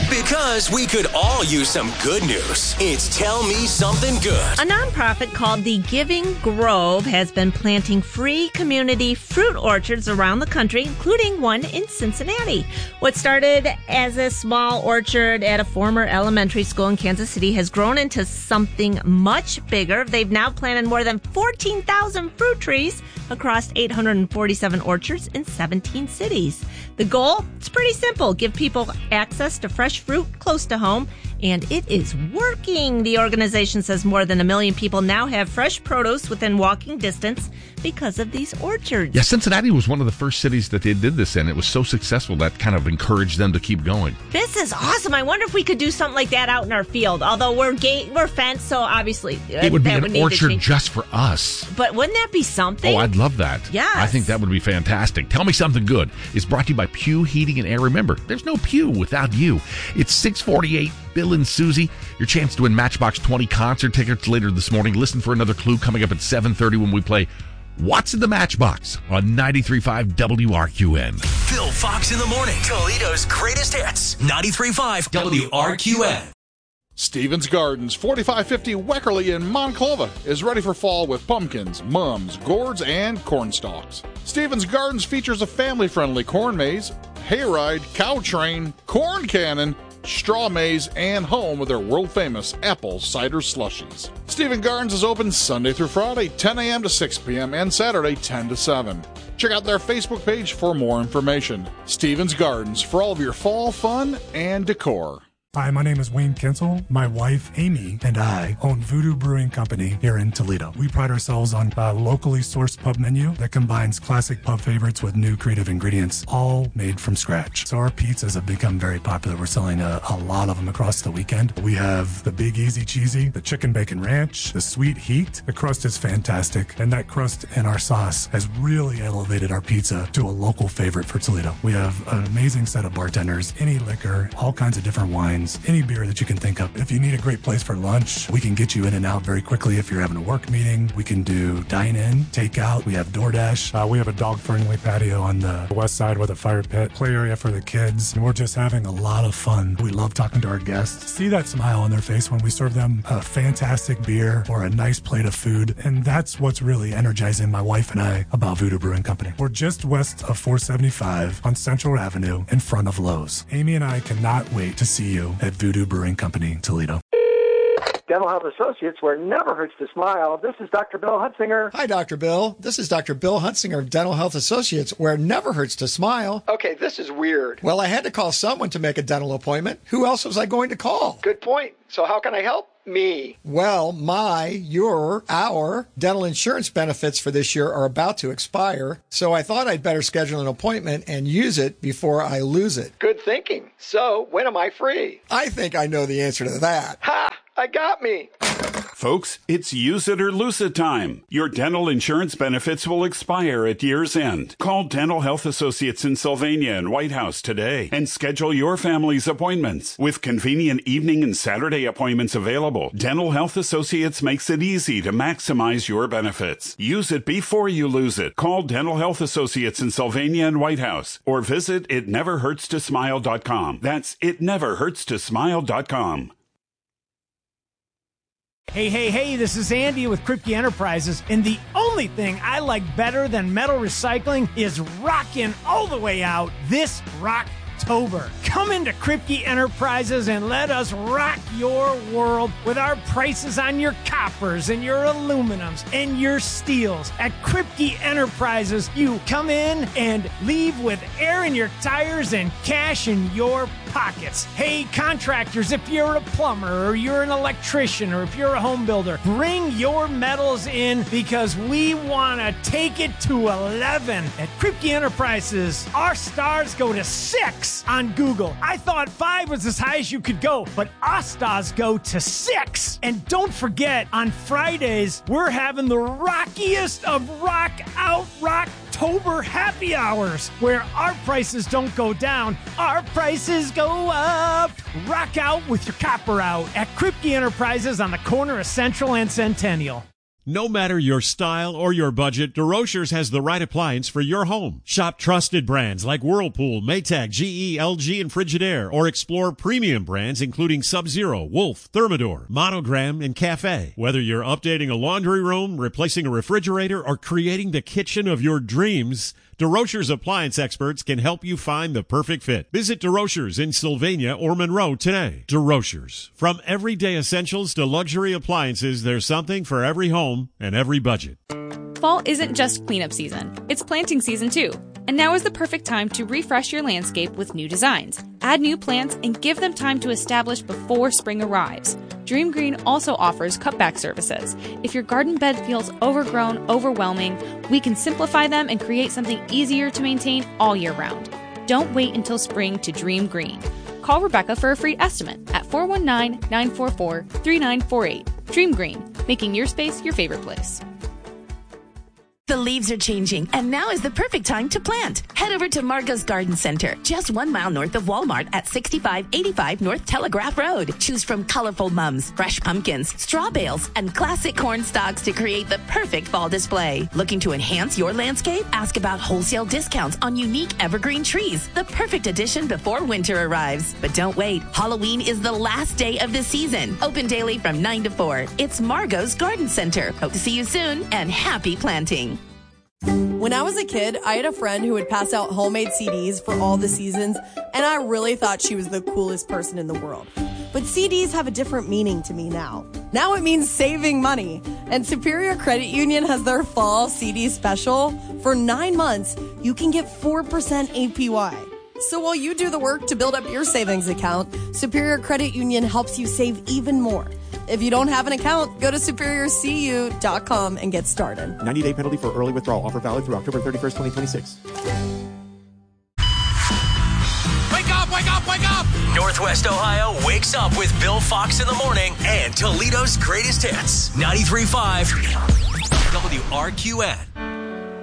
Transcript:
Because we could all use some good news. It's Tell Me Something Good. A nonprofit called the Giving Grove has been planting free community fruit orchards around the country, including one in Cincinnati. What started as a small orchard at a former elementary school in Kansas City has grown into something much bigger. They've now planted more than 14,000 fruit trees across 847 orchards in 17 cities. The goal? It's pretty simple. Give people access to fresh fruit close to home, and it is working. The organization says more than 1 million people now have fresh produce within walking distance because of these orchards. Yeah, Cincinnati was one of the first cities that they did this in. It was so successful that kind of encouraged them to keep going. This is awesome. I wonder if we could do something like that out in our field. Although we're fenced, so obviously it would be an orchard just for us. But wouldn't that be something? Oh, I'd love that. Yes. I think that would be fantastic. Tell Me Something Good is brought to you by Pew Heating and Air. Remember, there's no Pew without you. It's 648 Bill and Susie. Your chance to win Matchbox 20 concert tickets later this morning. Listen for another clue coming up at 7:30 when we play What's in the Matchbox on 93.5 WRQN. Phil Fox in the morning. Toledo's greatest hits. 93.5 WRQN. Stevens Gardens, 4550 Weckerly in Monclova, is ready for fall with pumpkins, mums, gourds, and corn stalks. Stevens Gardens features a family-friendly corn maze, hayride, cow train, corn cannon, straw maze, and home with their world-famous apple cider slushies. Stevens Gardens is open Sunday through Friday, 10 a.m. to 6 p.m., and Saturday, 10 to 7. Check out their Facebook page for more information. Stevens Gardens, for all of your fall fun and decor. Hi, my name is Wayne Kinsel. My wife, Amy, and I own Voodoo Brewing Company here in Toledo. We pride ourselves on a locally sourced pub menu that combines classic pub favorites with new creative ingredients, all made from scratch. So our pizzas have become very popular. We're selling a lot of them across the weekend. We have the Big Easy Cheesy, the Chicken Bacon Ranch, the Sweet Heat. The crust is fantastic, and that crust and our sauce has really elevated our pizza to a local favorite for Toledo. We have an amazing set of bartenders, any liquor, all kinds of different wines, any beer that you can think of. If you need a great place for lunch, we can get you in and out very quickly. If you're having a work meeting, we can do dine-in, takeout. We have DoorDash. We have a dog-friendly patio on the west side with a fire pit, play area for the kids. And we're just having a lot of fun. We love talking to our guests. See that smile on their face when we serve them a fantastic beer or a nice plate of food. And that's what's really energizing my wife and I about Voodoo Brewing Company. We're just west of 475 on Central Avenue in front of Lowe's. Amy and I cannot wait to see you at Voodoo Brewing Company, Toledo. Dental Health Associates, where it never hurts to smile. This is Dr. Bill Huntsinger. Hi, Dr. Bill. This is Dr. Bill Huntsinger of Dental Health Associates, where it never hurts to smile. Okay, this is weird. Well, I had to call someone to make a dental appointment. Who else was I going to call? Good point. So how can I help? Me. Well, our dental insurance benefits for this year are about to expire, so I thought I'd better schedule an appointment and use it before I lose it. Good thinking. So, when am I free? I think I know the answer to that. Ha! I got me. Folks, it's use it or lose it time. Your dental insurance benefits will expire at year's end. Call Dental Health Associates in Sylvania and White House today and schedule your family's appointments. With convenient evening and Saturday appointments available, Dental Health Associates makes it easy to maximize your benefits. Use it before you lose it. Call Dental Health Associates in Sylvania and White House or visit itneverhurtstosmile.com. That's itneverhurtstosmile.com. Hey, this is Andy with Kripke Enterprises, and the only thing I like better than metal recycling is rocking all the way out this Rocktober. Come into Kripke Enterprises and let us rock your world with our prices on your coppers and your aluminums and your steels. At Kripke Enterprises, you come in and leave with air in your tires and cash in your pockets. Hey, contractors, if you're a plumber or you're an electrician or if you're a home builder, bring your metals in because we want to take it to 11. At Kripke Enterprises, our stars go to 6 on Google. I thought 5 was as high as you could go, but our stars go to 6. And don't forget, on Fridays, we're having the rockiest of rock out Rocktober happy hours, where our prices don't go down, our prices go up. Rock out with your copper out at Kripke Enterprises on the corner of Central and Centennial. No matter your style or your budget, DeRocher's has the right appliance for your home. Shop trusted brands like Whirlpool, Maytag, GE, LG, and Frigidaire, or explore premium brands including Sub-Zero, Wolf, Thermador, Monogram, and Cafe. Whether you're updating a laundry room, replacing a refrigerator, or creating the kitchen of your dreams, DeRocher's appliance experts can help you find the perfect fit. Visit DeRocher's in Sylvania or Monroe today. DeRocher's. From everyday essentials to luxury appliances, there's something for every home and every budget. Fall isn't just cleanup season. It's planting season too. And now is the perfect time to refresh your landscape with new designs. Add new plants and give them time to establish before spring arrives. Dream Green also offers cutback services. If your garden bed feels overgrown, overwhelming, we can simplify them and create something easier to maintain all year round. Don't wait until spring to Dream Green. Call Rebecca for a free estimate at 419-944-3948. Dream Green, making your space your favorite place. The leaves are changing, and now is the perfect time to plant. Head over to Margot's Garden Center, just 1 mile north of Walmart at 6585 North Telegraph Road. Choose from colorful mums, fresh pumpkins, straw bales, and classic corn stalks to create the perfect fall display. Looking to enhance your landscape? Ask about wholesale discounts on unique evergreen trees, the perfect addition before winter arrives. But don't wait. Halloween is the last day of the season. Open daily from 9 to 4. It's Margot's Garden Center. Hope to see you soon, and happy planting. When I was a kid, I had a friend who would pass out homemade CDs for all the seasons, and I really thought she was the coolest person in the world. But CDs have a different meaning to me now. Now it means saving money. And Superior Credit Union has their fall CD special. For 9 months, you can get 4% APY. So while you do the work to build up your savings account, Superior Credit Union helps you save even more. If you don't have an account, go to superiorcu.com and get started. 90-day penalty for early withdrawal. Offer valid through October 31st, 2026. Wake up, wake up, wake up! Northwest Ohio wakes up with Bill Fox in the morning and Toledo's greatest hits. 93.5 WRQN.